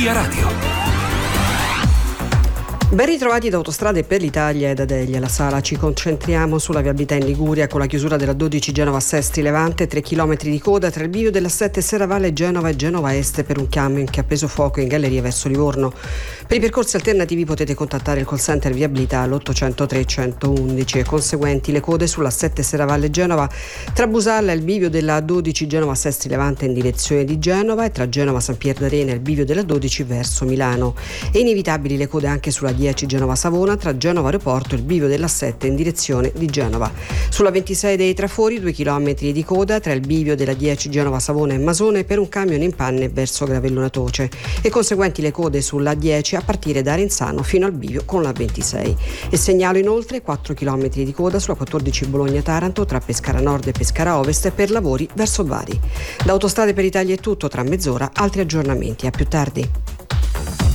Via Radio. Ben ritrovati da Autostrade per l'Italia e da Delia La Sala. Ci concentriamo sulla viabilità in Liguria con la chiusura della 12 Genova-Sestri Levante, 3 km di coda tra il bivio della 7 Serravalle Genova e Genova Est per un camion che ha preso fuoco in galleria verso Livorno. Per i percorsi alternativi potete contattare il call center viabilità all'803 111 e conseguenti le code sulla 7 Serravalle Genova tra Busalla e il bivio della 12 Genova-Sestri Levante in direzione di Genova e tra Genova San Pier d'Arena e il bivio della 12 verso Milano. E inevitabili le code anche sulla 10 Genova-Savona tra Genova Aeroporto e il bivio della 7 in direzione di Genova. Sulla 26 dei Trafori 2 km di coda tra il bivio della 10 Genova-Savona e Masone per un camion in panne verso Gravellona Toce e conseguenti le code sulla 10 a partire da Arenzano fino al bivio con la 26. E segnalo inoltre 4 km di coda sulla 14 Bologna-Taranto tra Pescara Nord e Pescara Ovest per lavori verso Bari. Da Autostrade per l'Italia è tutto, tra mezz'ora altri aggiornamenti. A più tardi.